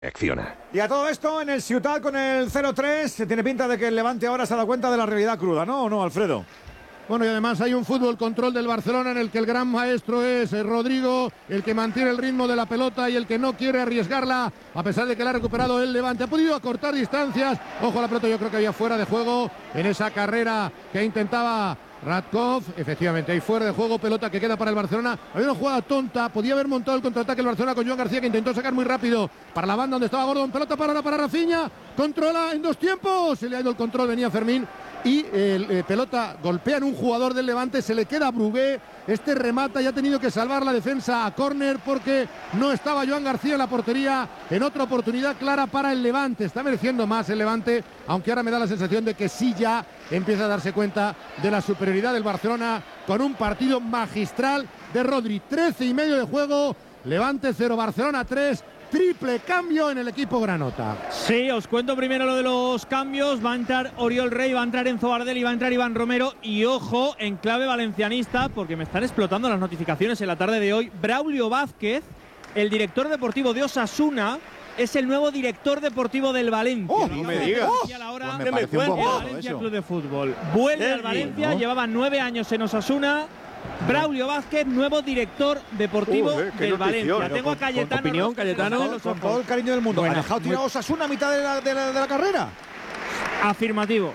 Reacciona. Y a todo esto, en el Ciutat con el 0-3, tiene pinta de que el Levante ahora se ha dado cuenta de la realidad cruda, ¿no? ¿O no, Alfredo? Bueno, y además hay un fútbol control del Barcelona en el que el gran maestro es Rodrigo, el que mantiene el ritmo de la pelota y el que no quiere arriesgarla, a pesar de que la ha recuperado el Levante. Ha podido acortar distancias. Ojo a la pelota, yo creo que había fuera de juego en esa carrera que intentaba Radkov. Efectivamente, hay fuera de juego, pelota que queda para el Barcelona. Había una jugada tonta, podía haber montado el contraataque el Barcelona con Joan García, que intentó sacar muy rápido para la banda donde estaba Gordon. Pelota para Rafinha, controla en dos tiempos, se le ha ido el control, venía Fermín. Y pelota golpea en un jugador del Levante, se le queda a Brugué, este remata y ha tenido que salvar la defensa a córner porque no estaba Joan García en la portería. En otra oportunidad clara para el Levante, está mereciendo más el Levante, aunque ahora me da la sensación de que sí ya empieza a darse cuenta de la superioridad del Barcelona con un partido magistral de Rodri. 13 y medio de juego, Levante 0, Barcelona 3. Triple cambio en el equipo granota. Sí, os cuento primero lo de los cambios. Va a entrar Oriol Rey, va a entrar Enzo Bardelli, va a entrar Iván Romero. Y ojo, en clave valencianista, porque me están explotando las notificaciones en la tarde de hoy. Braulio Vázquez, el director deportivo de Osasuna, es el nuevo director deportivo del Valencia. ¡Oh, no me digas! Me parece un poco Valencia Club de Fútbol. Vuelve al Valencia, llevaba 9 años en Osasuna. Braulio Vázquez, nuevo director deportivo del Valencia. Tengo a Cayetano. Opinión, Cayetano. Con todo el cariño del mundo. ¿Ha dejado tirado Osasuna a mitad de la carrera? Afirmativo.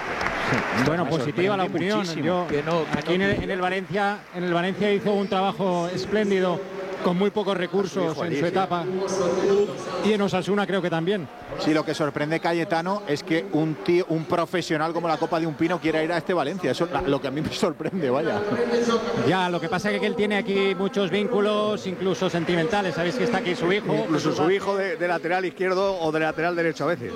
Bueno, positiva la opinión. Yo, aquí en el Valencia hizo un trabajo espléndido con muy pocos recursos en su etapa, y en Osasuna creo que también. Sí, lo que sorprende, Cayetano, es que un profesional como la Copa de un Pino quiera ir a este Valencia. Eso es lo que a mí me sorprende, vaya. Ya, lo que pasa es que él tiene aquí muchos vínculos, incluso sentimentales. Sabéis que está aquí su hijo. Incluso su hijo de lateral izquierdo o de lateral derecho a veces.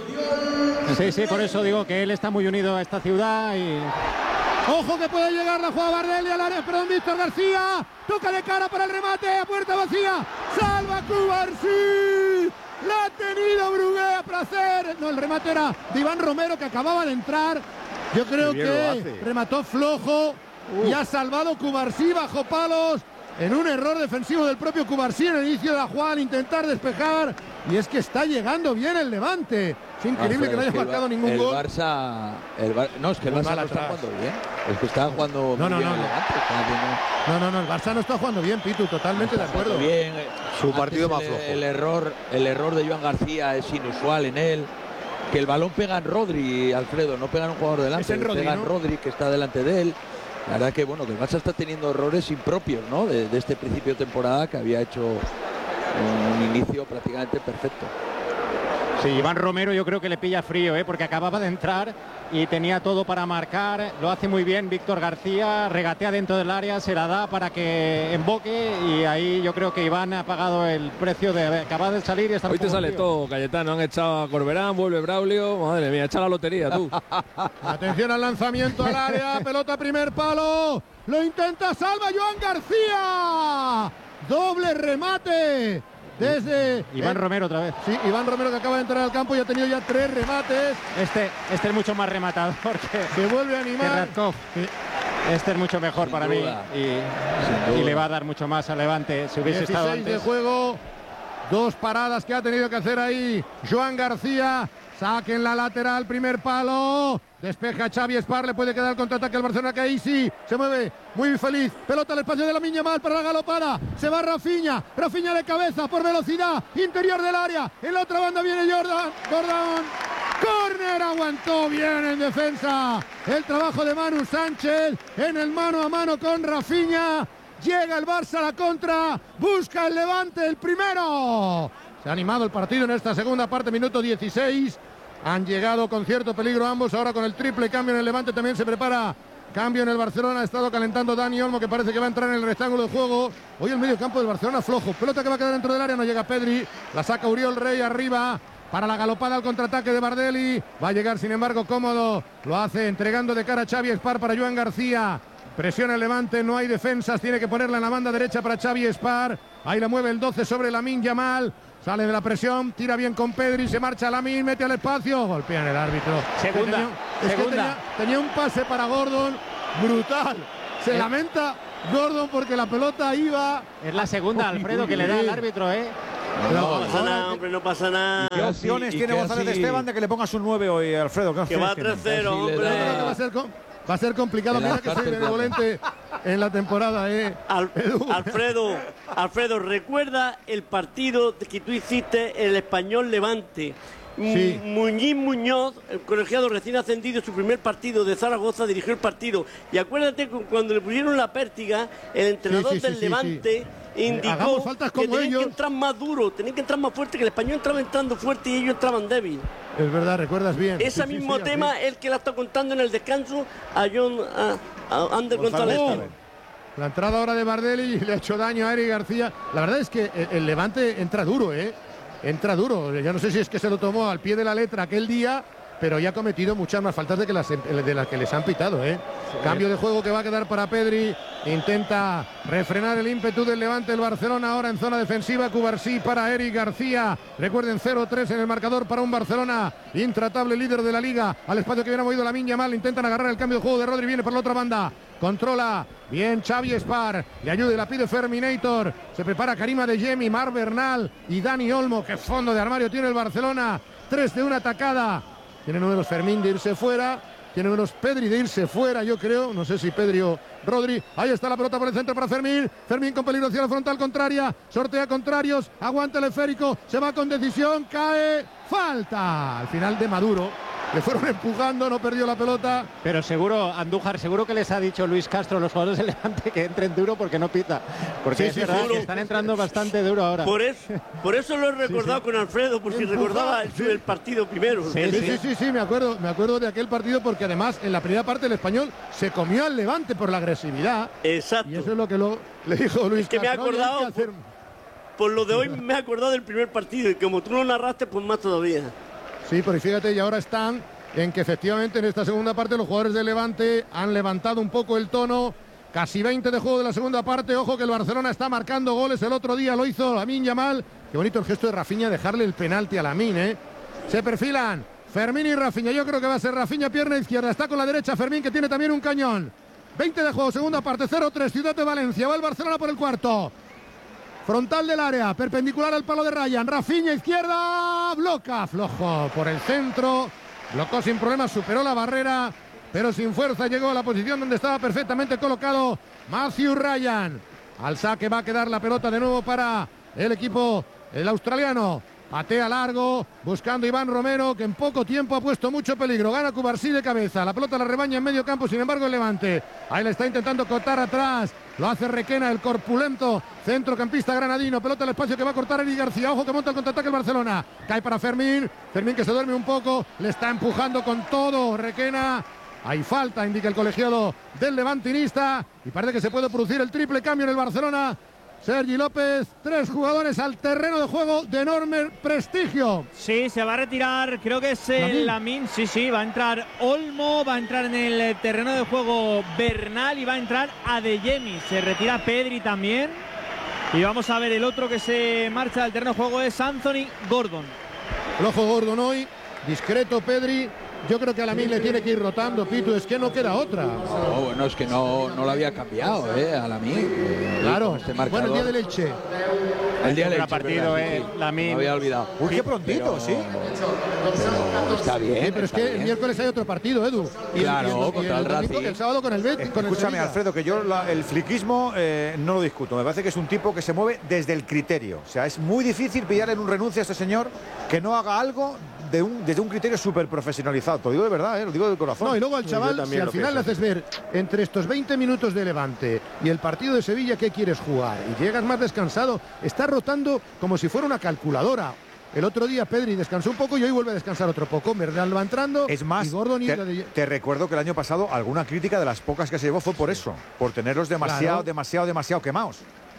Sí, por eso digo que él está muy unido a esta ciudad y... Ojo que puede llegar la jugada Bardelli al área, perdón, Víctor García, toca de cara para el remate, a puerta vacía, salva Cubarsí, la ha tenido Brugué a placer, no, el remate era de Iván Romero que acababa de entrar, yo creo que remató flojo y ha salvado Cubarsí bajo palos, en un error defensivo del propio Cubarsí en el inicio de la jugada al intentar despejar, y es que está llegando bien el Levante. Es increíble que no haya marcado ningún gol. No, es que el Barça no está jugando bien. Es que está jugando No, bien. el Barça no está jugando bien, Pitu, totalmente de acuerdo. Bien. Su partido más flojo. El error de Joan García es inusual en él. Que el balón pega en Rodri, Alfredo, no pega en un jugador delante, pega en Rodri, que está delante de él. La verdad que bueno, que el Barça está teniendo errores impropios, ¿no? De este principio de temporada, que había hecho un inicio prácticamente perfecto. Sí, Iván Romero yo creo que le pilla frío, porque acababa de entrar y tenía todo para marcar. Lo hace muy bien Víctor García, regatea dentro del área, se la da para que emboque, y ahí yo creo que Iván ha pagado el precio de acabar de salir y estar. Hoy te sale todo, Cayetano. Han echado a Corberán, vuelve Braulio. Madre mía, echa la lotería tú. Atención al lanzamiento al área, pelota primer palo, lo intenta, salva Joan García, doble remate desde Iván Romero otra vez. Sí, Iván Romero, que acaba de entrar al campo y ha tenido ya 3 remates. Este es mucho más rematador que se vuelve a animar. Radkov. Sí. Este es mucho mejor sin para duda. Y le va a dar mucho más al Levante si hubiese estado antes. 16 de juego, 2 paradas que ha tenido que hacer ahí Joan García. Saque en la lateral, primer palo, despeja Xavi Espar, le puede quedar el contraataque al Barcelona, que ahí sí se mueve muy feliz, pelota al espacio de Lamine Yamal para la galopada, se va Rafinha de cabeza por velocidad, interior del área, en la otra banda viene Gordon, córner, aguantó bien en defensa, el trabajo de Manu Sánchez, en el mano a mano con Rafinha, llega el Barça a la contra, busca el Levante el primero. Se ha animado el partido en esta segunda parte, minuto 16. Han llegado con cierto peligro ambos. Ahora con el triple cambio en el Levante también se prepara. Cambio en el Barcelona. Ha estado calentando Dani Olmo, que parece que va a entrar en el rectángulo de juego. Hoy el medio campo del Barcelona flojo. Pelota que va a quedar dentro del área. No llega Pedri. La saca Oriol Rey arriba para la galopada al contraataque de Bardelli. Va a llegar sin embargo cómodo. Lo hace entregando de cara a Xavi Espar para Joan García. Presiona el Levante, no hay defensas, tiene que ponerla en la banda derecha para Xavi Espar. Ahí la mueve el 12 sobre Lamine Yamal. Sale de la presión, tira bien con Pedri, se marcha Lamine, mete al espacio, golpea en el árbitro. Segunda. Tenía un pase para Gordon, brutal. Se lamenta Gordon porque la pelota iba. Es la segunda, Alfredo, que le da al árbitro, No pasa nada, hombre, no pasa nada. ¿Qué opciones tiene González Esteban de que le pongas un 9 hoy, Alfredo? Que va 3-0, hombre. Va a ser complicado. Mira que soy benevolente en la temporada, Alfredo, recuerda el partido que tú hiciste, el Español Levante. Sí. Muñoz, el colegiado recién ascendido, su primer partido de Zaragoza, dirigió el partido. Y acuérdate cuando le pusieron la pértiga, el entrenador del Levante indicó que tenían que entrar más duro, tenían que entrar más fuerte, que el Español entraba entrando fuerte y ellos entraban débil. Es verdad, recuerdas bien. Ese mismo tema es el que la está contando en el descanso a Ander González. La entrada ahora de Bardelli le ha hecho daño a Eric García. La verdad es que el Levante entra duro, entra duro. Ya no sé si es que se lo tomó al pie de la letra aquel día, pero ya ha cometido muchas más faltas de las que les han pitado, Sí. Cambio de juego que va a quedar para Pedri. Intenta refrenar el ímpetu del Levante el Barcelona ahora en zona defensiva. Cubarsí para Eric García. Recuerden 0-3 en el marcador para un Barcelona intratable, líder de la liga. Al espacio que viene movido Lamine Yamal. Intentan agarrar el cambio de juego de Rodri. Viene por la otra banda. Controla bien Xavi Espar. Le ayuda y la pide Ferminator. Se prepara Karima Adeyemi, Mar Bernal y Dani Olmo. Qué fondo de armario tiene el Barcelona. 3 de una atacada. Tienen uno de los Fermín de irse fuera. Tienen unos Pedri de irse fuera, yo creo. No sé si Pedri o Rodri. Ahí está la pelota por el centro para Fermín. Fermín con peligro hacia la frontal contraria. Sortea contrarios. Aguanta el esférico. Se va con decisión. Cae. Falta. Al final de Maduro. Le fueron empujando, no perdió la pelota. Pero seguro, Andújar, seguro que les ha dicho Luis Castro, los jugadores del Levante, que entren duro porque no pita. Porque es verdad que están entrando bastante duro ahora. Por eso lo he recordado con Alfredo, por si recordaba el partido primero. Sí, me acuerdo de aquel partido porque además en la primera parte el Español se comió al Levante por la agresividad. Exacto. Y eso es lo que le dijo Luis Castro. Que me he acordado, por lo de hoy me he acordado del primer partido y como tú lo narraste, pues más todavía. Sí, pero fíjate, y ahora están en que efectivamente en esta segunda parte los jugadores del Levante han levantado un poco el tono. Casi 20 de juego de la segunda parte. Ojo que el Barcelona está marcando goles. El otro día lo hizo Lamine Yamal. Qué bonito el gesto de Rafinha, dejarle el penalti a Lamine, Se perfilan Fermín y Rafinha. Yo creo que va a ser Rafinha, pierna izquierda. Está con la derecha Fermín, que tiene también un cañón. 20 de juego, segunda parte, 0-3, Ciudad de Valencia. Va el Barcelona por el cuarto. Frontal del área, perpendicular al palo de Ryan. Rafinha, izquierda, bloca, flojo por el centro. Blocó sin problemas, superó la barrera, pero sin fuerza llegó a la posición donde estaba perfectamente colocado Matthew Ryan. Al saque va a quedar la pelota de nuevo para el equipo, el australiano. Patea largo, buscando Iván Romero, que en poco tiempo ha puesto mucho peligro. Gana Cubarsí de cabeza, la pelota la rebaña en medio campo, sin embargo el Levante. Ahí le está intentando cortar atrás. Lo hace Requena, el corpulento centrocampista granadino. Pelota al espacio que va a cortar Eric García. Ojo que monta el contraataque el Barcelona. Cae para Fermín. Fermín que se duerme un poco. Le está empujando con todo Requena. Hay falta, indica el colegiado del levantinista. Y parece que se puede producir el triple cambio en el Barcelona. Sergi López, 3 jugadores al terreno de juego de enorme prestigio. Sí, se va a retirar, creo que es el Lamine. Sí, va a entrar Olmo, va a entrar en el terreno de juego Bernal y va a entrar Adeyemi. Se retira Pedri también. Y vamos a ver, el otro que se marcha del terreno de juego es Anthony Gordon. El ojo Gordon hoy, discreto Pedri. Yo creo que a Lamine le tiene que ir rotando, Pitu, es que no queda otra. No, bueno, es que no lo había cambiado, a Lamine. Claro, bueno, el día del Elche. El día del partido, Lamine. Me había olvidado. Uy, qué prontito, pero, pero está bien. Sí, pero es que el miércoles hay otro partido, Edu. Claro, contra el Racing. El sábado con el Betis. Escúchame, Alfredo, que yo el fliquismo no lo discuto. Me parece que es un tipo que se mueve desde el criterio. O sea, es muy difícil pillarle en un renuncio a este señor que no haga algo desde un criterio súper profesionalizado. Te lo digo de verdad, lo digo de corazón. No, y luego al chaval, si al final le haces ver entre estos 20 minutos de Levante y el partido de Sevilla, ¿qué quieres jugar? Y llegas más descansado, está rotando como si fuera una calculadora. El otro día Pedri descansó un poco y hoy vuelve a descansar otro poco. Bernal va entrando. Es más, y Gordon te recuerdo que el año pasado alguna crítica de las pocas que se llevó fue por eso, por tenerlos demasiado quemados.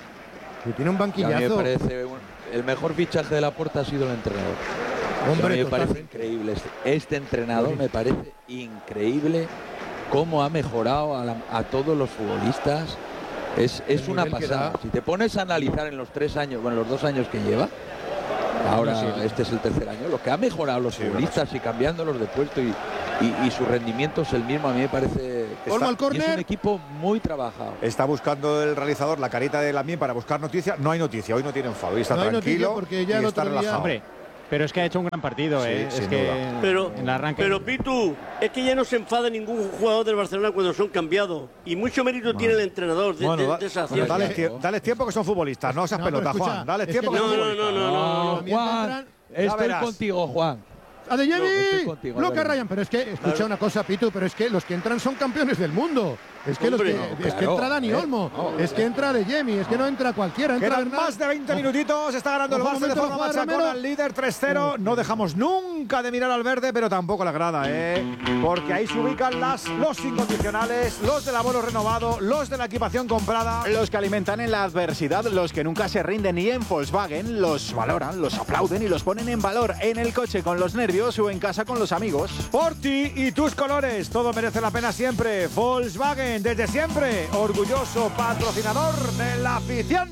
Y tiene un banquillazo. A mí me parece el mejor fichaje de Laporta ha sido el entrenador. Hombre, me parece increíble. Este entrenador me parece increíble cómo ha mejorado a todos los futbolistas. Es una pasada. Si te pones a analizar en los 3 años, bueno, los 2 años que lleva, ahora este es el tercer año, lo que ha mejorado los futbolistas y cambiándolos de puesto y y su rendimiento es el mismo. A mí me parece que es un equipo muy trabajado. Está buscando el realizador la carita de Lamine para buscar noticias. No hay noticia, hoy no tienen foul, está tranquilo porque ya y está relajado. Hombre, pero es que ha hecho un gran partido, sí, es que pero, en el arranque. Pero Pitu, es que ya no se enfada ningún jugador del Barcelona cuando son cambiados. Y mucho mérito tiene el entrenador de esa acción. Dale tiempo que son futbolistas, no seas pelota, Juan. Dale tiempo que son futbolistas. No, Juan, estoy contigo, Juan. ¡Adeyemi! ¡Lo que rayan! Pero es que, escucha una cosa, Pitu, pero es que los que entran son campeones del mundo. Es que, es que entra Dani Olmo, es que entra Adeyemi, es que no entra cualquiera. Entra más de 20 minutitos, está ganando el Barça de forma machacona al líder 3-0. No dejamos nunca de mirar al verde, pero tampoco la grada, porque ahí se ubican los incondicionales, los del abono renovado, los de la equipación comprada. Los que alimentan en la adversidad, los que nunca se rinden, y en Volkswagen los valoran, los aplauden y los ponen en valor en el coche con los nervios o en casa con los amigos. Por ti y tus colores, todo merece la pena siempre. Volkswagen, desde siempre, orgulloso patrocinador de la afición.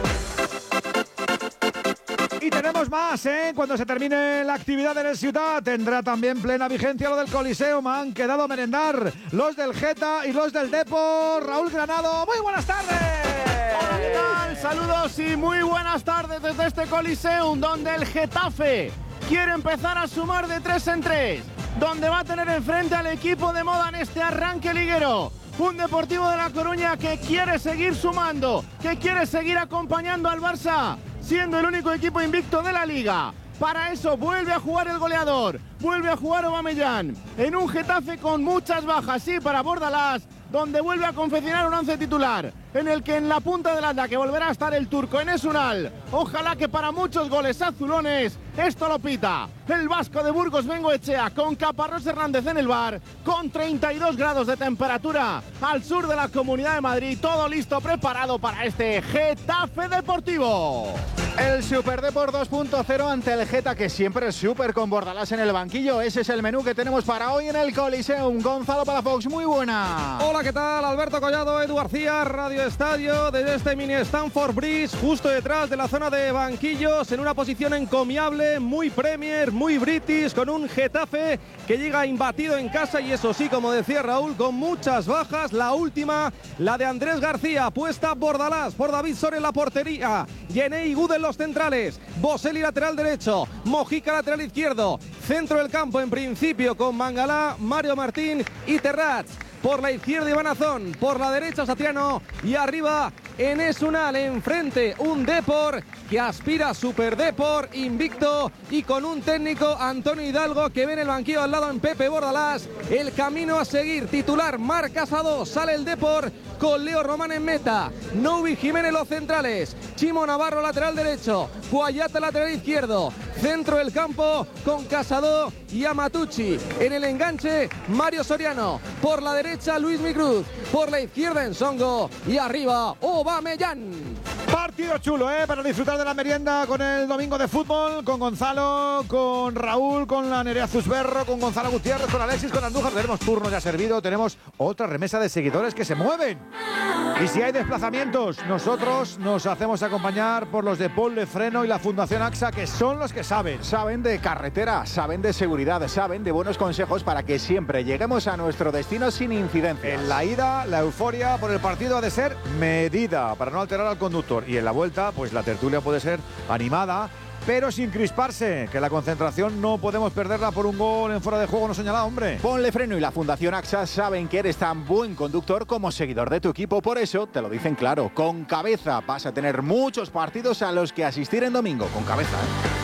Y tenemos más, cuando se termine la actividad en el Ciutat, tendrá también plena vigencia lo del Coliseum. Han quedado a merendar los del Geta y los del Depor. Raúl Granado, muy buenas tardes. Hola, ¿qué tal? Saludos y muy buenas tardes desde este Coliseum, donde el Getafe quiere empezar a sumar de 3 en 3, donde va a tener enfrente al equipo de moda en este arranque liguero. Un Deportivo de La Coruña que quiere seguir sumando, que quiere seguir acompañando al Barça, siendo el único equipo invicto de la Liga. Para eso vuelve a jugar el goleador, vuelve a jugar Aubameyang, en un Getafe con muchas bajas, sí, para Bordalás, donde vuelve a confeccionar un once titular, en el que en la punta del ataque volverá a estar el turco Enes Ünal. Ojalá que para muchos goles azulones esto lo pita el vasco de Burgos Bengoechea, con Caparrós Hernández en el bar, con 32 grados de temperatura al sur de la Comunidad de Madrid. Todo listo, preparado para este Getafe Deportivo. El Super Depor 2.0 ante el Geta, que siempre es súper, con Bordalás en el banquillo. Ese es el menú que tenemos para hoy en el Coliseum. Gonzalo Palafox, muy buena. Hola, ¿qué tal? Alberto Collado, Edu García, Radio Estadio, desde este mini Stamford Bridge, justo detrás de la zona de banquillos, en una posición encomiable, muy Premier, muy British, con un Getafe que llega imbatido en casa, y eso sí, como decía Raúl, con muchas bajas. La última, la de Andrés García, puesta Bordalás por David Soria en la portería, Yenei Gud en los centrales, Boselli lateral derecho, Mojica lateral izquierdo, centro del campo en principio con Mangalá, Mario Martín y Terrats. Por la izquierda Iván Azón, por la derecha Satriano y arriba Enes Ünal. Enfrente un Depor que aspira a Super Depor, invicto, y con un técnico, Antonio Hidalgo, que ve en el banquillo al lado en Pepe Bordalás. El camino a seguir, titular Marc Casado, sale el Depor con Leo Román en meta, Noubi Jiménez los centrales, Chimo Navarro lateral derecho, Guayata lateral izquierdo, centro del campo con Casado y Amatucci. En el enganche Mario Soriano, por la derecha Luis Micruz, por la izquierda Ensongo y arriba Aubameyang. Partido chulo, para disfrutar de la merienda con el domingo de fútbol, con Gonzalo, con Raúl, con la Nerea Zusberro, con Gonzalo Gutiérrez, con Alexis, con Andújar. Tenemos turno ya servido, tenemos otra remesa de seguidores que se mueven. Y si hay desplazamientos, nosotros nos hacemos acompañar por los de Paul Lefreno y la Fundación AXA, que son los que saben. Saben de carretera, saben de seguridad, saben de buenos consejos para que siempre lleguemos a nuestro destino sin incidencias. En la ida, la euforia por el partido ha de ser medida para no alterar al conductor. Y en la vuelta, pues la tertulia puede ser animada, pero sin crisparse, que la concentración no podemos perderla por un gol en fuera de juego no señalado, hombre. Ponle Freno y la Fundación AXA saben que eres tan buen conductor como seguidor de tu equipo, por eso te lo dicen claro, con cabeza. Vas a tener muchos partidos a los que asistir en domingo, con cabeza.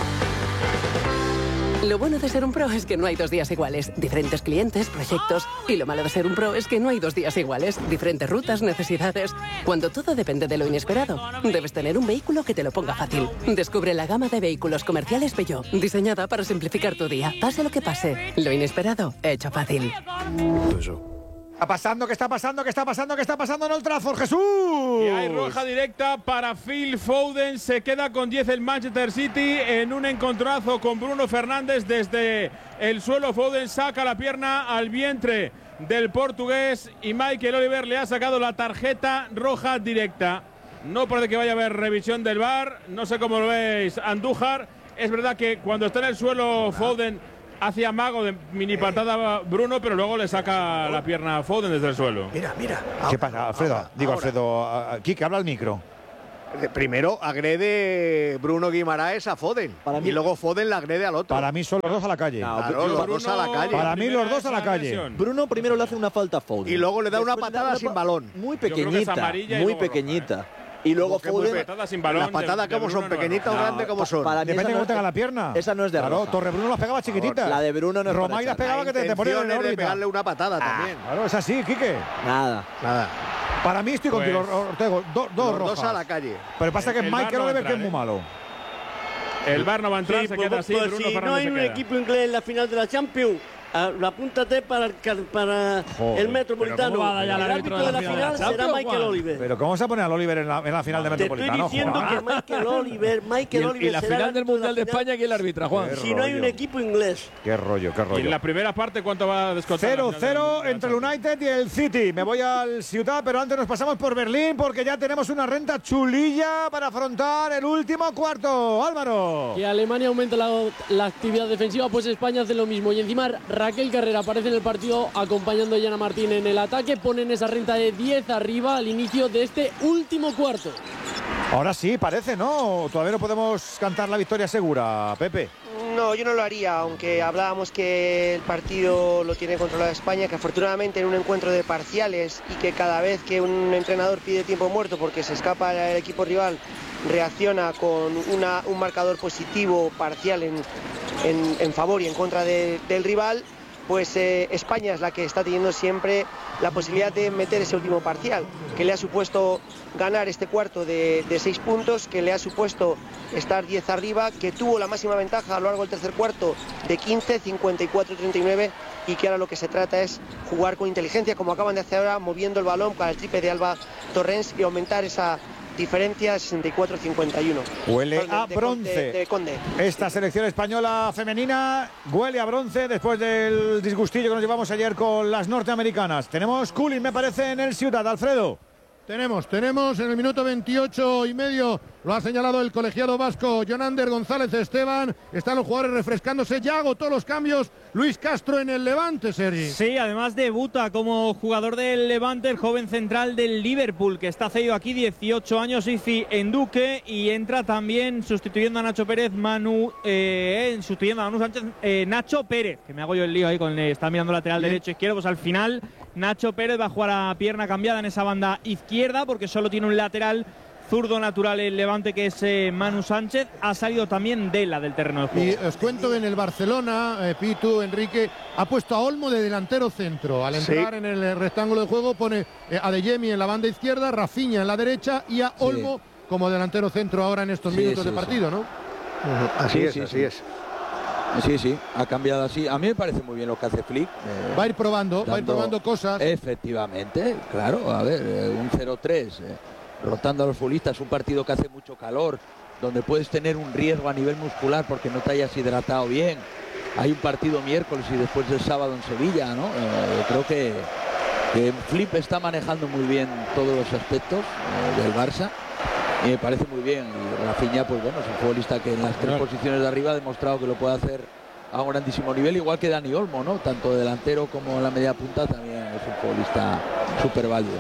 Lo bueno de ser un pro es que no hay 2 días iguales. Diferentes clientes, proyectos. Y lo malo de ser un pro es que no hay 2 días iguales. Diferentes rutas, necesidades. Cuando todo depende de lo inesperado, debes tener un vehículo que te lo ponga fácil. Descubre la gama de vehículos comerciales Peugeot, diseñada para simplificar tu día. Pase lo que pase, lo inesperado, hecho fácil. ¿Qué está pasando? ¿Qué está pasando? ¿Qué está pasando? ¿Qué está pasando en Old Trafford, Jesús? Y hay roja directa para Phil Foden. Se queda con 10 el Manchester City en un encontronazo con Bruno Fernández. Desde el suelo Foden saca la pierna al vientre del portugués y Michael Oliver le ha sacado la tarjeta roja directa. No parece que vaya a haber revisión del VAR. No sé cómo lo veis, Andújar. Es verdad que cuando está en el suelo Foden hace amago de mini patada Bruno, pero luego le saca la pierna a Foden desde el suelo. Mira. ¿Qué pasa, Alfredo? Alfredo, Quique, habla al micro. Primero agrede Bruno Guimaraes a Foden y luego Foden la agrede al otro. Para mí son los dos a la calle. Claro, los dos a la calle. Para mí los dos a la calle. Bruno primero le hace una falta a Foden. Y luego le da una patada sin balón. Muy pequeñita, muy pequeñita. Y luego Foden. Las patadas como son, pequeñitas o grandes como son. Depende de cómo tenga la pierna. Esa no es de roja. Claro, Torrebruno las pegaba chiquititas. La de Bruno no es Romay las pegaba que te ponía en de pegarle una patada también. Claro, es así, Quique. Nada. Para mí estoy contigo, Ortego. Dos rojas. Dos a la calle. Pero pasa que Michael Oliver que es muy malo. El VAR no va a entrar, se queda así. Bruno si Fernández no hay se un queda. equipo inglés en la final de la Champions, apúntate para el Metropolitano. El árbitro de la final será Michael Oliver. Pero ¿cómo se pone al Oliver en la final de Metropolitano? Te estoy diciendo que Michael Oliver y la final del Mundial de España, ¿quién la arbitra, Juan? Si no hay un equipo inglés. Qué rollo. Y en la primera parte, ¿cuánto va a descontar? 0-0 entre el United y el City. Me voy al Ciudad, pero antes nos pasamos por Berlín porque ya tenemos una renta chulilla para afrontar el último cuarto. Álvaro. Que Alemania aumenta la actividad defensiva, pues España hace lo mismo. Y encima Raquel Carrera aparece en el partido acompañando a Yana Martín en el ataque. Ponen esa renta de 10 arriba al inicio de este último cuarto. Ahora sí, parece, ¿no? Todavía no podemos cantar la victoria segura, Pepe. No, yo no lo haría, aunque hablábamos que el partido lo tiene controlado España, que afortunadamente en un encuentro de parciales y que cada vez que un entrenador pide tiempo muerto porque se escapa el equipo rival, reacciona con un marcador positivo parcial en favor y en contra del rival, pues España es la que está teniendo siempre la posibilidad de meter ese último parcial, que le ha supuesto ganar este cuarto de 6 puntos, que le ha supuesto estar 10 arriba, que tuvo la máxima ventaja a lo largo del tercer cuarto de 15, 54-39, y que ahora lo que se trata es jugar con inteligencia, como acaban de hacer ahora, moviendo el balón para el triple de Alba Torrens y aumentar esa diferencia 64-51. Huele a bronce. De Conde. Esta selección española femenina huele a bronce después del disgustillo que nos llevamos ayer con las norteamericanas. Tenemos cooling, me parece, en el Ciudad. Alfredo. Tenemos en el minuto 28 y medio, lo ha señalado el colegiado vasco Jonander González Esteban. Están los jugadores refrescándose, ya agotó los cambios Luis Castro en el Levante, Sergi. Sí, además debuta como jugador del Levante el joven central del Liverpool, que está cedido aquí, 18 años, Izi Enduque, y entra también sustituyendo a Nacho Pérez, sustituyendo a Manu Sánchez, Nacho Pérez, que me hago yo el lío ahí con está mirando lateral derecho izquierdo, pues al final Nacho Pérez va a jugar a pierna cambiada en esa banda izquierda porque solo tiene un lateral zurdo natural el Levante, que es Manu Sánchez. Ha salido también Dela del terreno de juego. Y os cuento que en el Barcelona, Pitu, Enrique, ha puesto a Olmo de delantero centro. Al entrar en el rectángulo de juego pone a Adeyemi en la banda izquierda, Rafinha en la derecha y a Olmo como delantero centro ahora en estos minutos de partido, ¿no? Así es. Sí, ha cambiado así. A mí me parece muy bien lo que hace Flick. Va a ir probando cosas. Efectivamente, claro. A ver, un 0-3, rotando a los futbolistas, un partido que hace mucho calor, donde puedes tener un riesgo a nivel muscular porque no te hayas hidratado bien. Hay un partido miércoles y después del sábado en Sevilla, ¿no? Creo que Flick está manejando muy bien todos los aspectos del Barça. Y me parece muy bien. Y Rafinha, pues bueno, es un futbolista que en las 3 posiciones de arriba ha demostrado que lo puede hacer a un grandísimo nivel, igual que Dani Olmo, ¿no? Tanto delantero como en la media punta también es un futbolista súper válido.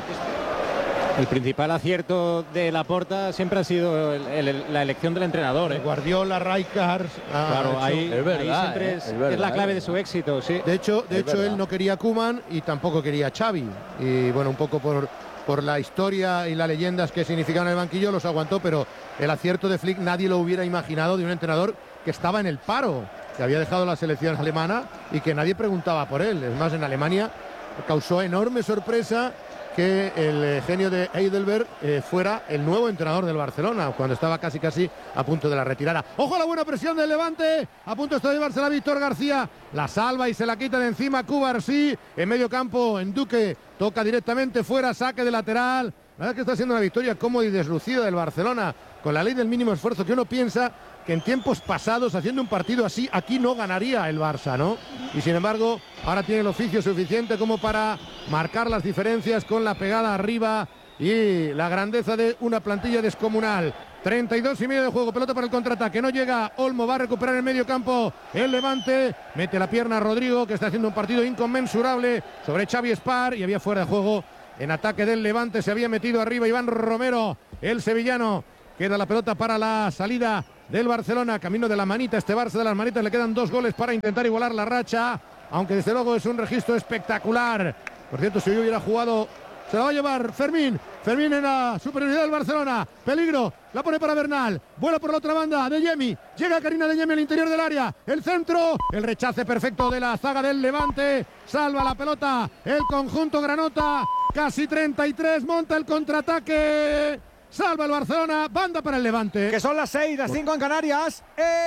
El principal acierto de Laporta siempre ha sido la elección del entrenador. Guardiola, Rijkaard. Claro, ahí siempre es la clave de su éxito. Sí. De hecho él no quería Koeman y tampoco quería Xavi. Y bueno, un poco por la historia y las leyendas que significaban el banquillo los aguantó, pero el acierto de Flick nadie lo hubiera imaginado, de un entrenador que estaba en el paro, que había dejado la selección alemana y que nadie preguntaba por él. Es más, en Alemania causó enorme sorpresa que el genio de Heidelberg fuera el nuevo entrenador del Barcelona, cuando estaba casi a punto de la retirada. ¡Ojo a la buena presión del Levante! A punto está de llevársela Víctor García. La salva y se la quita de encima Cubarsí. En medio campo, Enduque toca directamente fuera, saque de lateral. La verdad es que está siendo una victoria cómoda y deslucida del Barcelona, con la ley del mínimo esfuerzo, que uno piensa que en tiempos pasados, haciendo un partido así, aquí no ganaría el Barça, ¿no? Y sin embargo, ahora tiene el oficio suficiente como para marcar las diferencias con la pegada arriba y la grandeza de una plantilla descomunal. 32,5 de juego, pelota para el contraataque, no llega Olmo, va a recuperar el medio campo el Levante, mete la pierna a Rodrigo, que está haciendo un partido inconmensurable sobre Xavi Espar, y había fuera de juego en ataque del Levante, se había metido arriba Iván Romero, el sevillano. Queda la pelota para la salida del Barcelona, camino de la manita, este Barça de las manitas, le quedan 2 goles para intentar igualar la racha, aunque desde luego es un registro espectacular. Por cierto, si hoy hubiera jugado, se la va a llevar Fermín en la superioridad del Barcelona, peligro, la pone para Bernal, vuela por la otra banda, De Jemi, llega Karina De Jemi al interior del área, el centro, el rechace perfecto de la zaga del Levante, salva la pelota el conjunto granota, casi 33, monta el contraataque, salva el Barcelona, banda para el Levante. Que son las 6, las 5 en Canarias.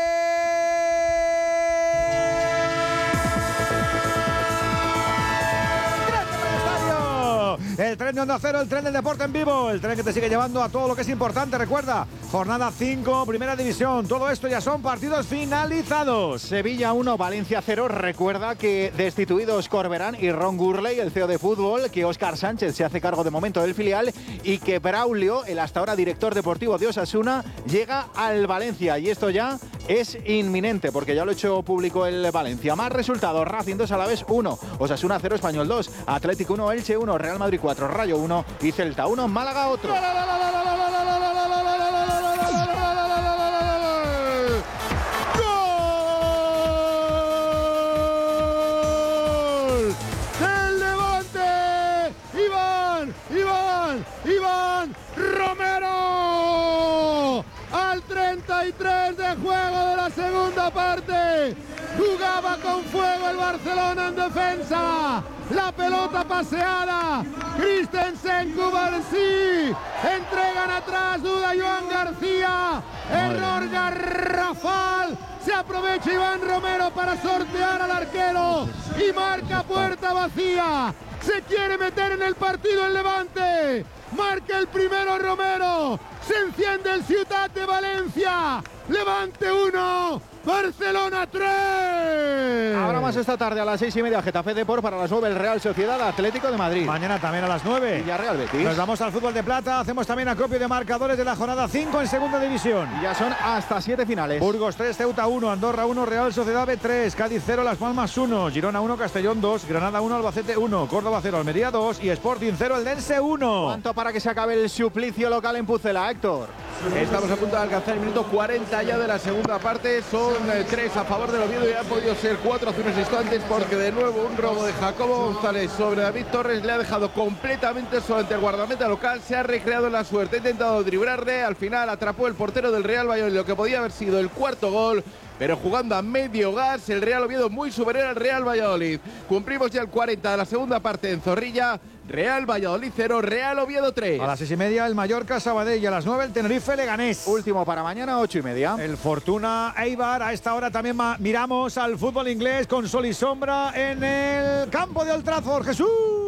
El tren de Onda Cero, el tren del deporte en vivo, el tren que te sigue llevando a todo lo que es importante. Recuerda, jornada 5, primera división. Todo esto ya son partidos finalizados. Sevilla 1, Valencia 0. Recuerda que destituidos Corberán y Ron Gurley, el CEO de fútbol, que Óscar Sánchez se hace cargo de momento del filial y que Braulio, el hasta ahora director deportivo de Osasuna, llega al Valencia. Y esto ya es inminente porque ya lo ha hecho público el Valencia. Más resultados: Racing 2, Alavés 1, Osasuna 0, Español 2, Atlético 1, Elche 1, Real Madrid 4, Rayo 1 y Celta 1, Málaga otro. ¡Gol del Levante! ¡Iván Romero! Al 33 de juego de la segunda parte. Jugaba con fuego el Barcelona en defensa. La pelota paseada. Christensen, Cubarsí. Entregan atrás, duda Joan García. Error garrafal. Se aprovecha Iván Romero para sortear al arquero. Y marca puerta vacía. Se quiere meter en el partido el Levante. Marca el primero Romero. Se enciende el Ciutat de Valencia. Levante 1, Barcelona 3. Habrá más esta tarde a las 6:30, Getafe Depor, para las 9 el Real Sociedad Atlético de Madrid. Mañana también a las 9. Villarreal Betis. Nos vamos al fútbol de plata, hacemos también acopio de marcadores de la jornada 5 en segunda división. Y ya son hasta 7 finales. Burgos 3, Ceuta 1, Andorra 1, Real Sociedad B 3, Cádiz 0, Las Palmas 1, Girona 1, Castellón 2, Granada 1, Albacete 1, Córdoba 0, Almería 2 y Sporting 0, Eldense 1. ¿Cuánto para que se acabe el suplicio local en Pucela, Héctor? Estamos a punto de alcanzar el minuto 40 ya de la segunda parte. Son 3 a favor del Oviedo y han podido ser 4 hace unos instantes porque de nuevo un robo de Jacobo González sobre David Torres le ha dejado completamente solo ante el guardameta local. Se ha recreado en la suerte, ha intentado driblarle, al final atrapó el portero del Real Valladolid, lo que podía haber sido el cuarto gol. Pero jugando a medio gas, el Real Oviedo muy superior al Real Valladolid. Cumplimos ya el 40 de la segunda parte en Zorrilla. Real Valladolid 0, Real Oviedo 3. A las 6:30 el Mallorca Sabadell y a las 9 el Tenerife Leganés. Último para mañana, 8:30. El Fortuna Eibar. A esta hora también miramos al fútbol inglés con sol y sombra en el campo de Old Trafford. Jesús.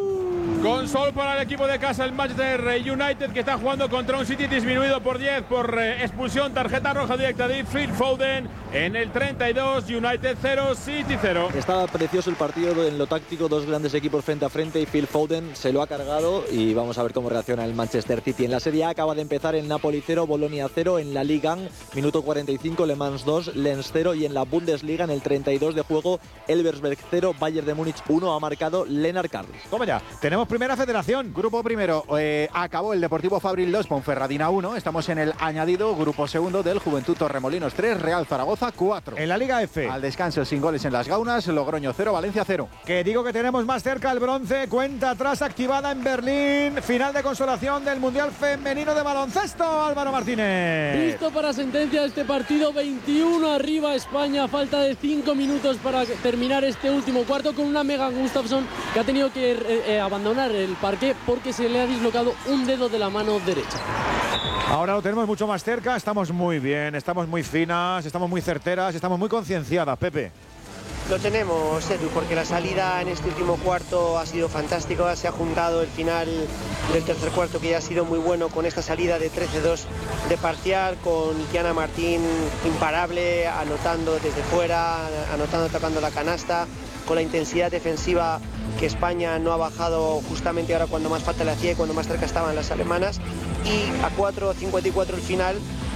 Con sol para el equipo de casa, el Manchester United, que está jugando contra un City disminuido por 10 por expulsión, tarjeta roja directa de Phil Foden en el 32. United 0, City 0. Estaba precioso el partido en lo táctico, dos grandes equipos frente a frente y Phil Foden se lo ha cargado y vamos a ver cómo reacciona el Manchester City. En la Serie A acaba de empezar el Napoli 0, Bolonia 0, en la Liga 1, minuto 45, Le Mans 2, Lens 0 y en la Bundesliga en el 32 de juego, Elversberg 0, Bayern de Múnich 1, ha marcado Lennart Carlos. Toma ya, tenemos primera federación. Grupo primero, acabó el Deportivo Fabril 2, Ponferradina 1. Estamos en el añadido. Grupo segundo del Juventud Torremolinos 3, Real Zaragoza 4. En la Liga F. Al descanso sin goles en las Gaunas, Logroño 0, Valencia 0. Que digo que tenemos más cerca el bronce. Cuenta atrás activada en Berlín. Final de consolación del Mundial Femenino de Baloncesto. Álvaro Martínez. Listo para sentencia de este partido. 21 arriba España. Falta de 5 minutos para terminar este último cuarto con una Megan Gustafsson que ha tenido que abandonar el parque porque se le ha dislocado un dedo de la mano derecha. Ahora lo tenemos mucho más cerca, estamos muy bien, estamos muy finas, estamos muy certeras, estamos muy concienciadas, Pepe. Lo tenemos, Edu, porque la salida en este último cuarto ha sido fantástica. Se ha juntado el final del tercer cuarto, que ya ha sido muy bueno, con esta salida de 13-2 de parcial, con Kiana Martín imparable, anotando desde fuera, anotando, tapando la canasta, con la intensidad defensiva que España no ha bajado justamente ahora cuando más falta le hacía y cuando más cerca estaban las alemanas. Y a 4:54 el final,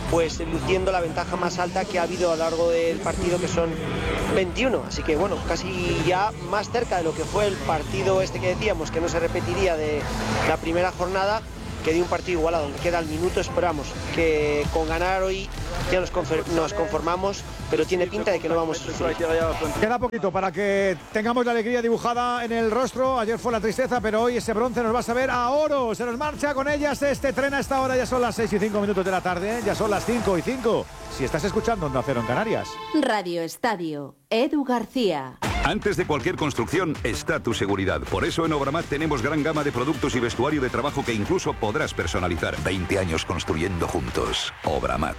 pues luciendo la ventaja más alta que ha habido a lo largo del partido, que son 21. Así que bueno, casi ya más cerca de lo que fue el partido este que decíamos, que no se repetiría de la primera jornada, que de un partido igualado, donde queda el minuto. Esperamos que con ganar hoy ya nos conformamos, pero tiene pinta de que no vamos a sufrir. Queda poquito para que tengamos la alegría dibujada en el rostro. Ayer fue la tristeza, pero hoy ese bronce nos va a saber a oro. Se nos marcha con ellas este tren a esta hora. Ya son las 6:05 de la tarde, ya son las 5:05. Si estás escuchando Onda Cero en Canarias. Radio Estadio, Edu García. Antes de cualquier construcción está tu seguridad. Por eso en Obramat tenemos gran gama de productos y vestuario de trabajo que incluso podrás personalizar. 20 años construyendo juntos. Obramat.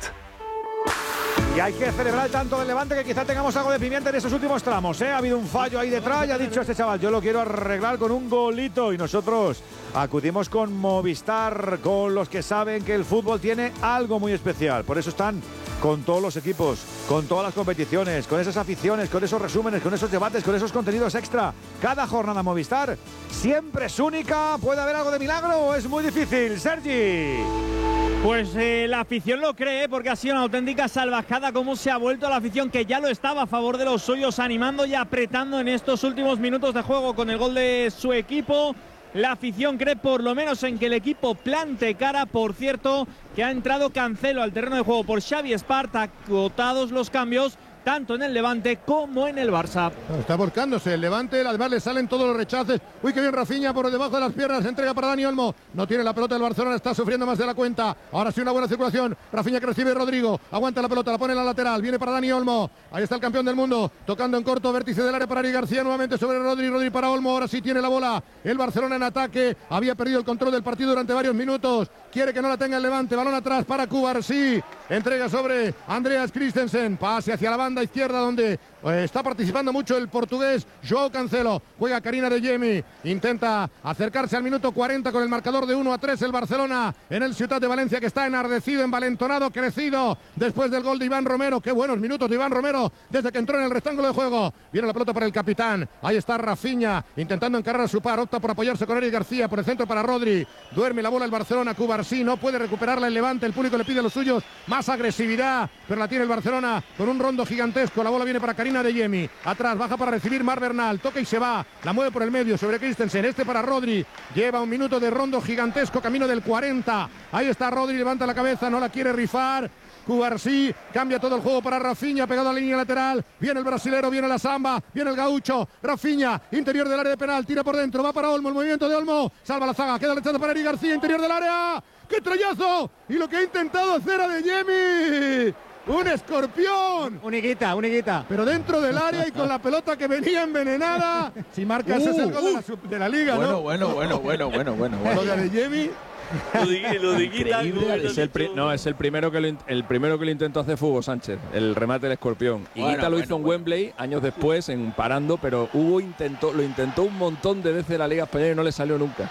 Y hay que celebrar tanto del Levante que quizá tengamos algo de pimienta en esos últimos tramos, ¿eh? Ha habido un fallo ahí detrás y ha dicho este chaval, yo lo quiero arreglar con un golito. Y nosotros acudimos con Movistar, con los que saben que el fútbol tiene algo muy especial. Por eso están con todos los equipos, con todas las competiciones, con esas aficiones, con esos resúmenes, con esos debates, con esos contenidos extra. Cada jornada Movistar siempre es única. ¿Puede haber algo de milagro o es muy difícil, Sergi? Pues la afición lo cree, porque ha sido una auténtica salvajada cómo se ha vuelto la afición, que ya lo estaba a favor de los suyos, animando y apretando en estos últimos minutos de juego con el gol de su equipo. La afición cree por lo menos en que el equipo plante cara. Por cierto, que ha entrado Cancelo al terreno de juego por Xavi Espart, acotados los cambios tanto en el Levante como en el Barça. Está volcándose el Levante, además le salen todos los rechaces. Uy, qué bien Rafinha por debajo de las piernas, entrega para Dani Olmo. No tiene la pelota el Barcelona, está sufriendo más de la cuenta. Ahora sí una buena circulación. Rafinha que recibe Rodrigo, aguanta la pelota, la pone en la lateral, viene para Dani Olmo. Ahí está el campeón del mundo, tocando en corto, vértice del área para Eric García, nuevamente sobre Rodri para Olmo. Ahora sí tiene la bola el Barcelona en ataque, había perdido el control del partido durante varios minutos. Quiere que no la tenga el Levante, balón atrás para Cubarsí, entrega sobre Andreas Christensen, pase hacia la banda izquierda donde está participando mucho el portugués João Cancelo. Juega Karina de Jemi, intenta acercarse al minuto 40 con el marcador de 1-3 el Barcelona en el Ciutat de Valencia, que está enardecido, envalentonado, crecido después del gol de Iván Romero. Qué buenos minutos de Iván Romero desde que entró en el rectángulo de juego. Viene la pelota para el capitán, ahí está Rafinha intentando encargar a su par, opta por apoyarse con Eric García, por el centro para Rodri, duerme la bola el Barcelona. Cubarsí no puede recuperarla el Levante, el público le pide a los suyos más agresividad, pero la tiene el Barcelona con un rondo gigantesco. La bola viene para Karina de Jemi, atrás baja para recibir Mar Bernal, toca y se va, la mueve por el medio sobre Christensen, este para Rodri, lleva un minuto de rondo gigantesco, camino del 40, ahí está Rodri, levanta la cabeza, no la quiere rifar. Cubarsí cambia todo el juego para Rafinha, pegado a la línea lateral, viene el brasilero, viene la Samba, viene el gaucho, Rafinha, interior del área de penal, tira por dentro, va para Olmo, el movimiento de Olmo, salva la zaga, queda el rechazo para Eric García, interior del área, ¡qué troyazo! Y lo que ha intentado hacer a De Jemi, ¡un escorpión! Un higuita. Pero dentro del área y con la pelota que venía envenenada. Si marca ese es el gol de la Liga, ¿no? Bueno. Lo de Jemi. Lo de Guita, es el primero que lo intentó hacer Hugo Sánchez, el remate del escorpión. Y Guita lo hizo en Wembley años después, en parando, pero Hugo lo intentó un montón de veces en la Liga Española y no le salió nunca.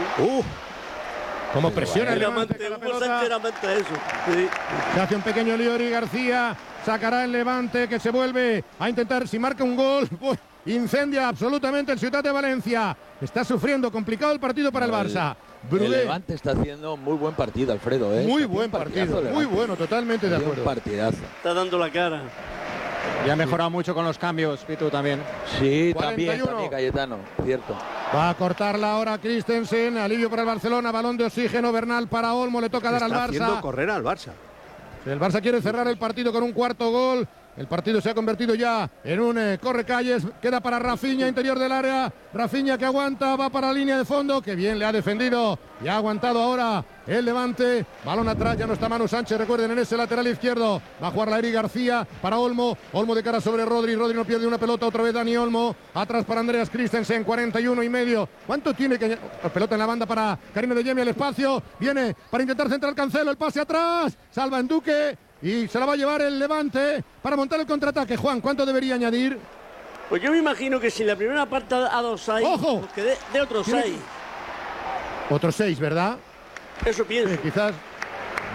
Como presiona el Levante. Se hace un pequeño lío Eric García, sacará el Levante, que se vuelve a intentar, si marca un gol, pues, incendia absolutamente el Ciutat de Valencia. Está sufriendo, complicado el partido para el Barça. El Levante está haciendo muy buen partido, Alfredo. Muy buen partido, muy bueno, totalmente de acuerdo. Partidazo. Está dando la cara. Y ha mejorado mucho con los cambios, Pitu, también. Sí, también Cayetano, cierto. Va a cortarla ahora Christensen, alivio para el Barcelona, balón de oxígeno, Bernal para Olmo, le toca dar al Barça. Está haciendo correr al Barça. El Barça quiere cerrar el partido con un cuarto gol. El partido se ha convertido ya en un correcalles. Queda para Rafinha, interior del área. Rafinha que aguanta, va para la línea de fondo. Que bien le ha defendido y ha aguantado ahora el Levante. Balón atrás, ya no está Manu Sánchez. Recuerden, en ese lateral izquierdo va a jugar la Eric García para Olmo. Olmo de cara sobre Rodri. Rodri no pierde una pelota. Otra vez Dani Olmo. Atrás para Andreas Christensen, 41,5. ¿Cuánto tiene que...? Pelota en la banda para Karina de Jemi, al espacio. Viene para intentar centrar el Cancelo. El pase atrás. Salva en Duque. Y se la va a llevar el Levante para montar el contraataque. Juan, ¿cuánto debería añadir? Pues yo me imagino que si la primera parte ha dado 6, ¡ojo! Pues que de otros 6. Otros 6, ¿verdad? Eso pienso. Quizás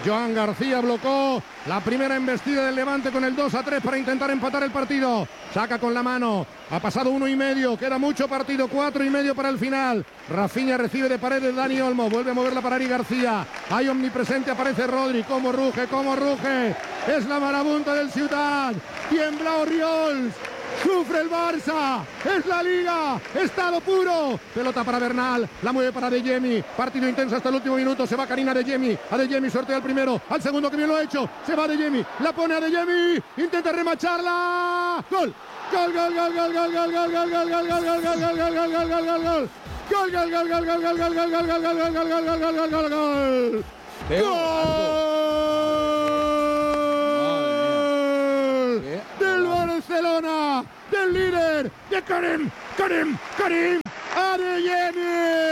Joan García bloqueó la primera embestida del Levante con el 2-3 para intentar empatar el partido. Saca con la mano. Ha pasado 1,5. Queda mucho partido. 4,5 para el final. Rafinha recibe de Paredes Dani Olmo. Vuelve a moverla para Ari García. Hay omnipresente. Aparece Rodri. Cómo ruge, cómo ruge. Es la marabunta del Ciutat. Tiembla Oriols. Sufre el Barça, es la Liga, estado puro. Pelota para Bernal, la mueve para De Jemi. Partido intenso hasta el último minuto. Se va Karina De Jemi. A De Jemi sortea el primero, al segundo que bien lo ha hecho. Se va De Jemi, la pone a De Jemi. Intenta remacharla. Gol. Gol, gol, gol, gol, gol, gol, gol, gol, gol, gol, gol, gol, gol, gol, gol, gol, gol, gol, gol, gol. Gol, gol, gol, gol, gol, gol, gol, gol, gol, gol, gol, gol, gol, gol, gol, gol. Del Barcelona, del líder, de Karim Adeyemi.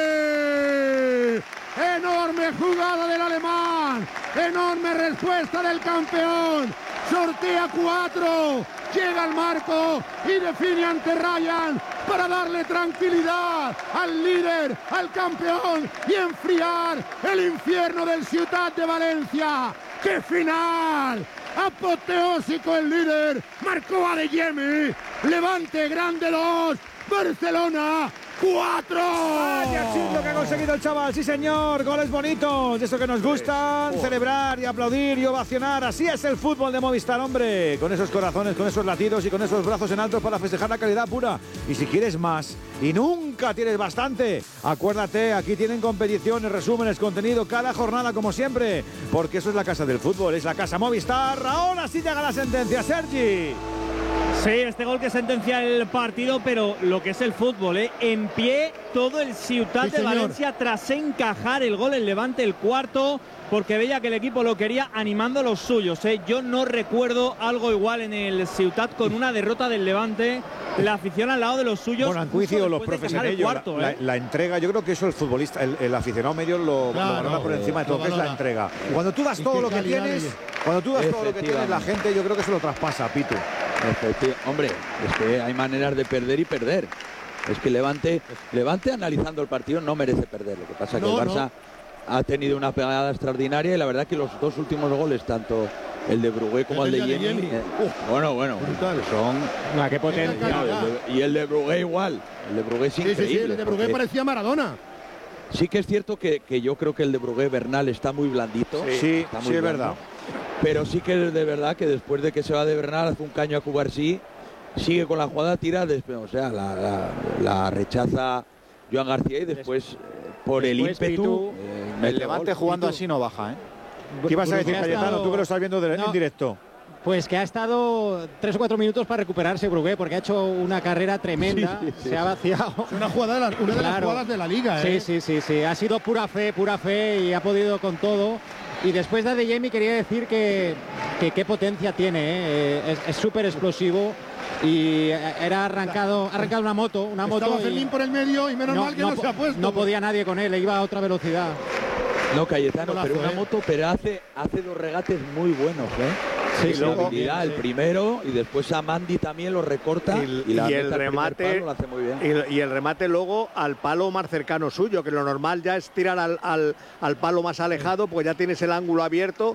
Enorme jugada del alemán, enorme respuesta del campeón. Sortea 4, llega al marco y define ante Ryan para darle tranquilidad al líder, al campeón y enfriar el infierno del Ciutat de Valencia. ¡Qué final! Apoteósico el líder, marcó Adeyemi. Levante grande 2, Barcelona 4. ¡Vaya lo que ha conseguido el chaval! Sí, señor, goles bonitos, de eso que nos gustan, celebrar y aplaudir y ovacionar. Así es el fútbol de Movistar, hombre. Con esos corazones, con esos latidos y con esos brazos en alto para festejar la calidad pura. Y si quieres más y nunca tienes bastante, acuérdate, aquí tienen competiciones, resúmenes, contenido cada jornada como siempre, porque eso es la casa del fútbol, es la casa Movistar. Ahora sí llega la sentencia, Sergi. Sí, este gol que sentencia el partido, pero lo que es el fútbol, en pie todo el Ciutat de Valencia tras encajar el gol, el Levante, el cuarto, porque veía que el equipo lo quería animando a los suyos. Yo no recuerdo algo igual en el Ciutat con una derrota del Levante, la afición al lado de los suyos. Bueno, han coincidido los profesionales, la entrega, yo creo que eso el futbolista, el aficionado medio lo valora por encima de todo, que es la entrega. Cuando tú das todo lo que tienes, la gente yo creo que se lo traspasa, Pitu. Hombre, es que hay maneras de perder y perder. Es que Levante analizando el partido no merece perder. Lo que pasa es que el Barça ha tenido una pegada extraordinaria y la verdad que los dos últimos goles, tanto el de Brugué como el de Yemi, bueno, son... ¡Qué potencia! Y el de Brugué igual. El de Brugué es increíble. Sí, el de Brugué parecía Maradona. Sí que es cierto que yo creo que el de Brugué Bernal está muy blandito. Sí, es verdad. Pero sí que es de verdad que después de que se va de Bernal, hace un caño a Cubarsí, sigue con la jugada, tira, o sea, la rechaza Joan García y después por el ímpetu... el Levante jugando así no baja, ¿eh? ¿Qué ibas a decir, Cayetano, tú que lo estás viendo en directo? Pues que ha estado 3 o 4 minutos para recuperarse Brugué, porque ha hecho una carrera tremenda, se ha vaciado. Una de las jugadas de la Liga, ¿eh? Sí, ha sido pura fe y ha podido con todo. Y después de Adeyemi quería decir que qué potencia tiene, es súper explosivo y ha arrancado una moto. Estaba Fermín por el medio y menos mal que no se ha puesto. No podía nadie con él, iba a otra velocidad. No, Cayetano, pero una moto, pero hace 2 regates muy buenos, Sí, la habilidad, el primero, y después a Mandy también lo recorta y el remate lo hace muy bien. Y el remate luego al palo más cercano suyo, que lo normal ya es tirar al palo más alejado, pues ya tienes el ángulo abierto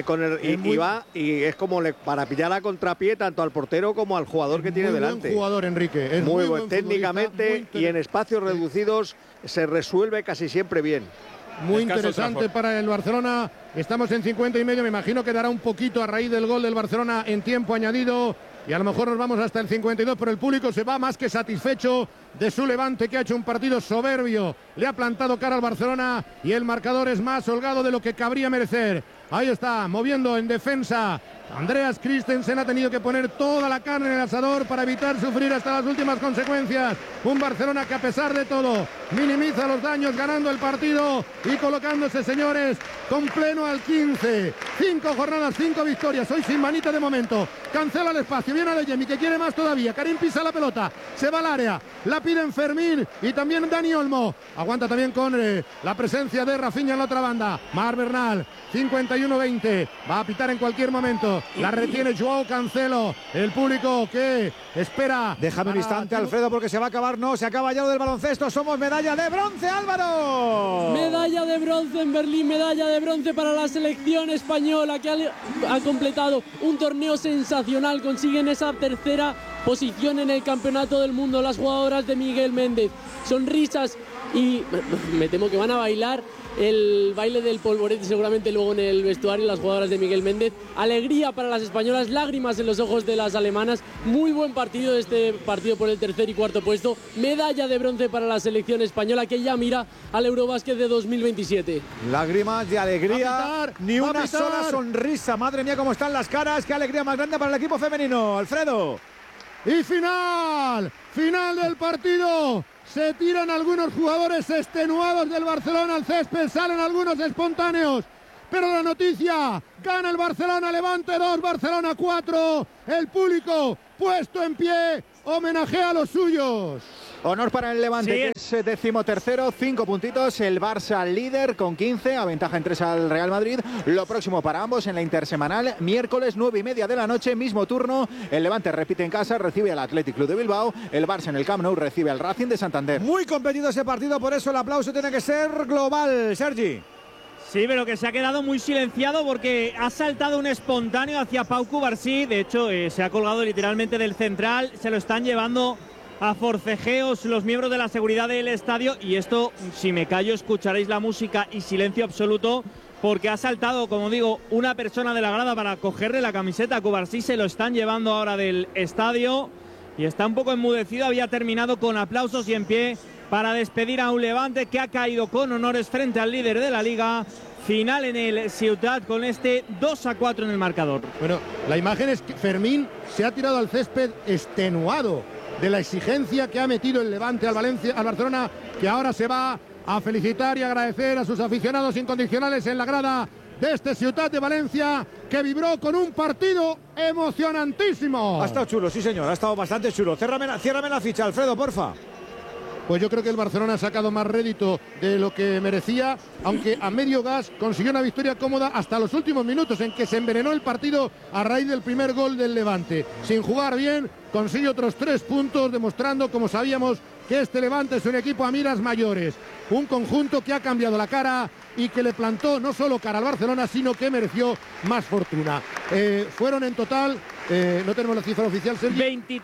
y es como para pillar a contrapié tanto al portero como al jugador que tiene delante. Buen jugador, Enrique. Es muy buen técnicamente y en espacios reducidos se resuelve casi siempre bien. Muy interesante para el Barcelona. Estamos en 50 y medio. Me imagino que dará un poquito a raíz del gol del Barcelona en tiempo añadido. Y a lo mejor nos vamos hasta el 52, pero el público se va más que satisfecho de su Levante, que ha hecho un partido soberbio. Le ha plantado cara al Barcelona y el marcador es más holgado de lo que cabría merecer. Ahí está, moviendo en defensa. Andreas Christensen ha tenido que poner toda la carne en el asador para evitar sufrir hasta las últimas consecuencias. Un Barcelona que a pesar de todo minimiza los daños ganando el partido y colocándose, señores, con pleno al 15. 5 jornadas, 5 victorias. Hoy sin manita de momento. Cancela el espacio. Viene Adeyemi que quiere más todavía. Karim pisa la pelota. Se va al área. La piden Fermín y también Dani Olmo. Aguanta también con la presencia de Rafinha en la otra banda. Mar Bernal. 51 41-20. Va a pitar en cualquier momento. La retiene Joao Cancelo. El público que espera. Déjame un instante, Alfredo, porque se va a acabar. No, se acaba ya lo del baloncesto. Somos medalla de bronce, Álvaro. Medalla de bronce en Berlín, medalla de bronce para la selección española, que ha completado un torneo sensacional. Consiguen esa tercera posición en el campeonato del mundo las jugadoras de Miguel Méndez. Sonrisas y me temo que van a bailar el baile del polvorete seguramente luego en el vestuario las jugadoras de Miguel Méndez. Alegría para las españolas, lágrimas en los ojos de las alemanas. Muy buen partido este partido por el tercer y cuarto puesto. Medalla de bronce para la selección española, que ya mira al Eurobásquet de 2027. Lágrimas de alegría, ni una sola sonrisa. Madre mía, cómo están las caras. Qué alegría más grande para el equipo femenino, Alfredo. Y final del partido. Se tiran algunos jugadores extenuados del Barcelona al césped, salen algunos espontáneos. Pero la noticia, gana el Barcelona, Levante 2, Barcelona 4. El público puesto en pie, homenajea a los suyos. Honor para el Levante, que es 13º, 5 puntitos. El Barça líder con 15, aventaja en 3 al Real Madrid. Lo próximo para ambos en la intersemanal, miércoles 9:30 de la noche, mismo turno. El Levante repite en casa, recibe al Athletic Club de Bilbao. El Barça en el Camp Nou recibe al Racing de Santander. Muy competido ese partido, por eso el aplauso tiene que ser global, Sergi. Sí, pero que se ha quedado muy silenciado porque ha saltado un espontáneo hacia Pau Cubarsí. De hecho, se ha colgado literalmente del central. Se lo están llevando a forcejeos los miembros de la seguridad del estadio. Y esto, si me callo, escucharéis la música y silencio absoluto, porque ha saltado, como digo, una persona de la grada para cogerle la camiseta a Cubarsí. Se lo están llevando ahora del estadio y está un poco enmudecido. Había terminado con aplausos y en pie para despedir a un Levante que ha caído con honores frente al líder de la Liga. Final en el Ciutat con este 2-4 en el marcador. Bueno, la imagen es que Fermín se ha tirado al césped extenuado de la exigencia que ha metido el Levante al Barcelona, que ahora se va a felicitar y agradecer a sus aficionados incondicionales en la grada de este Ciutat de Valencia, que vibró con un partido emocionantísimo. Ha estado chulo, sí señor, ha estado bastante chulo. Ciérrame la ficha, Alfredo, porfa. Pues yo creo que el Barcelona ha sacado más rédito de lo que merecía, aunque a medio gas consiguió una victoria cómoda hasta los últimos minutos, en que se envenenó el partido a raíz del primer gol del Levante. Sin jugar bien, consigue otros 3 puntos, demostrando, como sabíamos, que este Levante es un equipo a miras mayores. Un conjunto que ha cambiado la cara y que le plantó no solo cara al Barcelona, sino que mereció más fortuna. Fueron en total, no tenemos la cifra oficial, Sergio.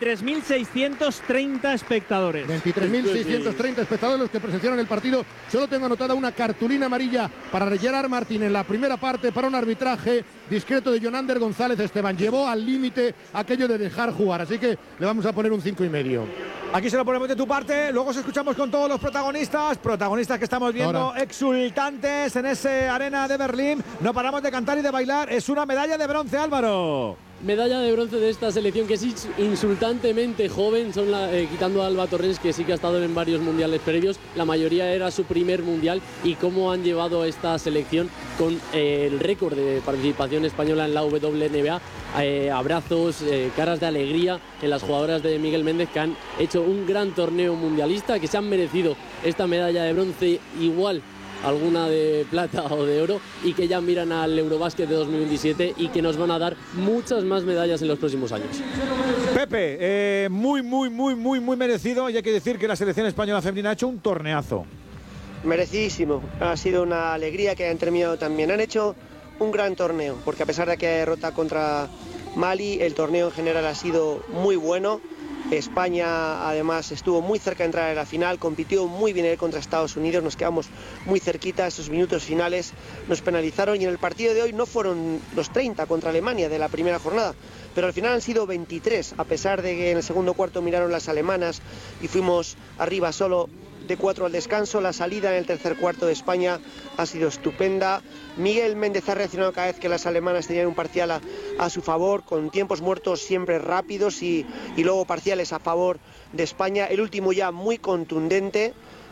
23.630 espectadores. 23.630 espectadores los que presenciaron el partido. Solo tengo anotada una cartulina amarilla para Gerard Martín en la primera parte para un arbitraje discreto de Jonander González Esteban. Llevó al límite aquello de dejar jugar, así que le vamos a poner un 5,5. Aquí se lo ponemos de tu parte, luego os escuchamos con todos los protagonistas que estamos viendo ahora exultantes en esa arena de Berlín. No paramos de cantar y de bailar. Es una medalla de bronce, Álvaro. Medalla de bronce de esta selección, que es insultantemente joven, son quitando a Alba Torrens, que sí que ha estado en varios mundiales previos. La mayoría era su primer mundial, y cómo han llevado esta selección con el récord de participación española en la WNBA. Abrazos, caras de alegría en las jugadoras de Miguel Méndez, que han hecho un gran torneo mundialista, que se han merecido esta medalla de bronce, igual alguna de plata o de oro, y que ya miran al Eurobásquet de 2027 y que nos van a dar muchas más medallas en los próximos años. Pepe, muy merecido, y hay que decir que la selección española femenina ha hecho un torneazo. Merecidísimo, ha sido una alegría que hayan terminado también. Han hecho un gran torneo, porque a pesar de que haya derrota contra Mali, el torneo en general ha sido muy bueno. España además estuvo muy cerca de entrar en la final, compitió muy bien contra Estados Unidos, nos quedamos muy cerquita. Esos minutos finales nos penalizaron, y en el partido de hoy no fueron los 30 contra Alemania de la primera jornada, pero al final han sido 23, a pesar de que en el segundo cuarto miraron las alemanas y fuimos arriba solo de 4 al descanso. La salida en el tercer cuarto de España ha sido estupenda. Miguel Méndez ha reaccionado cada vez que las alemanas tenían un parcial a su favor, con tiempos muertos siempre rápidos y luego parciales a favor de España. El último ya muy contundente,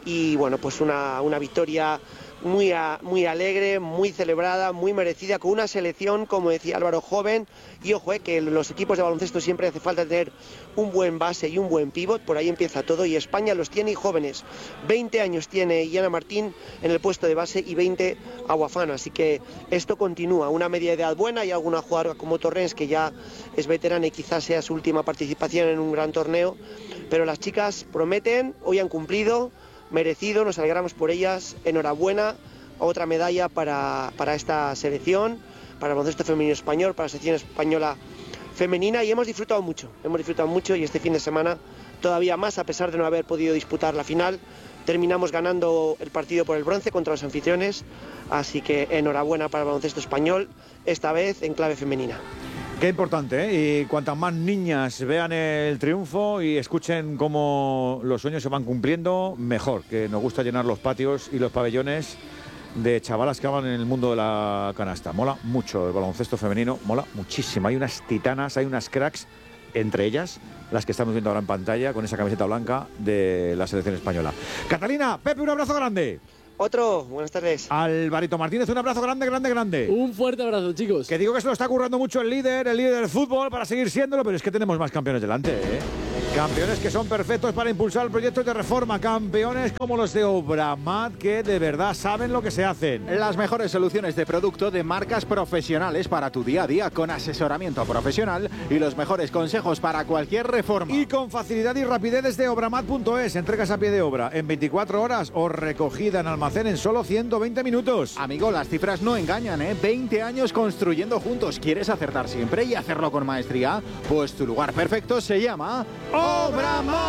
y bueno, pues una victoria muy alegre, muy celebrada, muy merecida, con una selección, como decía Álvaro, joven. Y ojo, que los equipos de baloncesto siempre hace falta tener un buen base y un buen pívot, por ahí empieza todo, y España los tiene, y jóvenes. 20 años tiene Yana Martín en el puesto de base y 20 Aguafana, así que esto continúa, una media edad buena. Y alguna jugadora como Torrens, que ya es veterana y quizás sea su última participación en un gran torneo, pero las chicas prometen, hoy han cumplido, merecido, nos alegramos por ellas, enhorabuena, otra medalla para esta selección, para el baloncesto femenino español, para la selección española femenina, y hemos disfrutado mucho, y este fin de semana todavía más, a pesar de no haber podido disputar la final. Terminamos ganando el partido por el bronce contra los anfitriones, así que enhorabuena para el baloncesto español, esta vez en clave femenina. Qué importante, ¿eh? Y cuantas más niñas vean el triunfo y escuchen cómo los sueños se van cumpliendo, mejor, que nos gusta llenar los patios y los pabellones de chavalas que van en el mundo de la canasta. Mola mucho el baloncesto femenino, mola muchísimo. Hay unas titanas, hay unas cracks, entre ellas las que estamos viendo ahora en pantalla con esa camiseta blanca de la selección española. Catalina, Pepe, un abrazo grande. Otro, buenas tardes. Alvarito Martínez, un abrazo grande. Un fuerte abrazo, chicos. Que digo que se lo está currando mucho el líder del fútbol para seguir siéndolo, pero es que tenemos más campeones delante, ¿eh? Campeones que son perfectos para impulsar proyectos de reforma. Campeones como los de Obramat, que de verdad saben lo que se hacen. Las mejores soluciones de producto de marcas profesionales para tu día a día, con asesoramiento profesional y los mejores consejos para cualquier reforma. Y con facilidad y rapidez desde obramat.es. Entregas a pie de obra en 24 horas o recogida en almacén en solo 120 minutos. Amigo, las cifras no engañan, ¿eh? 20 años construyendo juntos. ¿Quieres acertar siempre y hacerlo con maestría? Pues tu lugar perfecto se llama Obramat.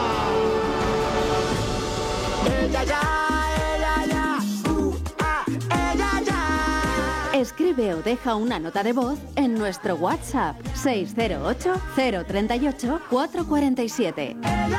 Escribe o deja una nota de voz en nuestro WhatsApp 608 038 447.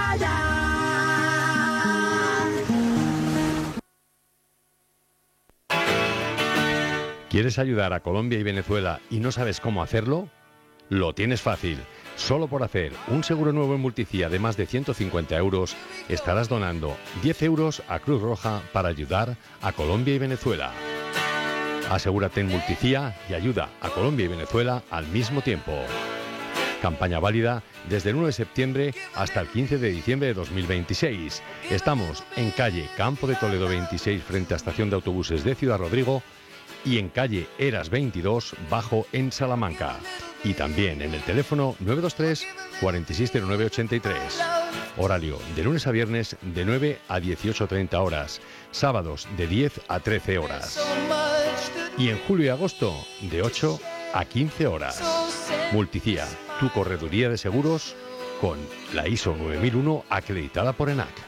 ¿Quieres ayudar a Colombia y Venezuela y no sabes cómo hacerlo? Lo tienes fácil. Solo por hacer un seguro nuevo en Multicía de más de 150 euros, estarás donando 10 euros a Cruz Roja para ayudar a Colombia y Venezuela. Asegúrate en Multicía y ayuda a Colombia y Venezuela al mismo tiempo. Campaña válida desde el 1 de septiembre hasta el 15 de diciembre de 2026. Estamos en calle Campo de Toledo 26 frente a Estación de Autobuses de Ciudad Rodrigo y en calle Eras 22 bajo en Salamanca. Y también en el teléfono 923 460983. Horario de lunes a viernes de 9 a 18:30 horas. Sábados de 10 a 13 horas. Y en julio y agosto de 8 a 15 horas. Multicía, tu correduría de seguros con la ISO 9001 acreditada por ENAC.